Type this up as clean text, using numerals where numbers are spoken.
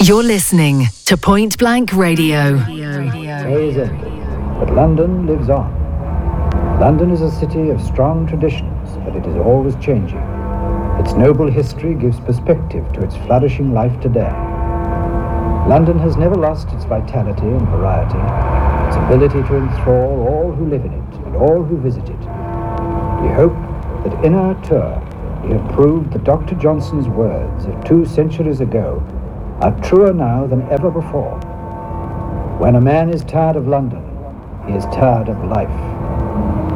You're listening to Point Blank Radio. Day is ended, but London lives on. London is a city of strong traditions, but it is always changing. Its noble history gives perspective to its flourishing life today. London has never lost its vitality and variety, its ability to enthrall all who live in it and all who visit it. We hope that in our tour we have proved that Dr. Johnson's words of 2 centuries ago are truer now than ever before. When a man is tired of London, he is tired of life.